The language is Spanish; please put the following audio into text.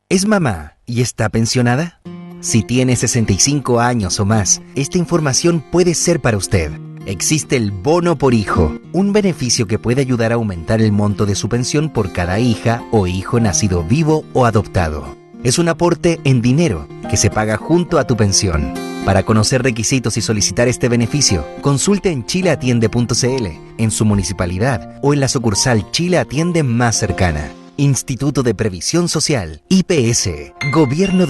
¿Es mamá y está pensionada? Si tiene 65 años o más, esta información puede ser para usted. Existe el bono por hijo, un beneficio que puede ayudar a aumentar el monto de su pensión por cada hija o hijo nacido vivo o adoptado. Es un aporte en dinero que se paga junto a tu pensión. Para conocer requisitos y solicitar este beneficio, consulte en chileatiende.cl, en su municipalidad o en la sucursal Chile Atiende más cercana. Instituto de Previsión Social, IPS, Gobierno de